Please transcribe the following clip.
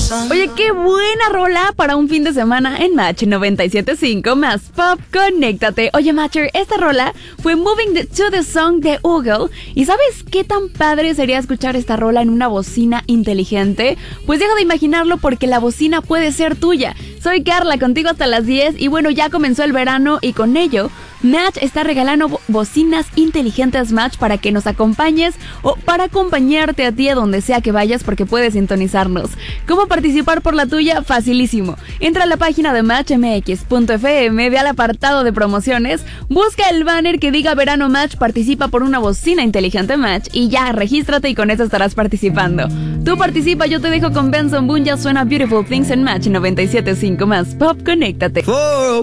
Oye, qué buena rola para un fin de semana en Match 97.5 más Pop, conéctate. Oye, Matcher, esta rola fue to the Song de Google. ¿Y sabes qué tan padre sería escuchar esta rola en una bocina inteligente? Pues deja de imaginarlo porque la bocina puede ser tuya. Soy Carla, contigo hasta las 10 y bueno, ya comenzó el verano y con ello Match está regalando bocinas inteligentes Match para que nos acompañes o para acompañarte a ti a donde sea que vayas porque puedes sintonizarnos. ¿Cómo participar por la tuya? Facilísimo. Entra a la página de matchmx.fm, ve al apartado de promociones, busca el banner que diga Verano Match, participa por una bocina inteligente Match y ya, regístrate y con eso estarás participando. Tú participa, yo te dejo con Benson Boone, ya suena Beautiful Things en Match 97.5 más Pop, conéctate.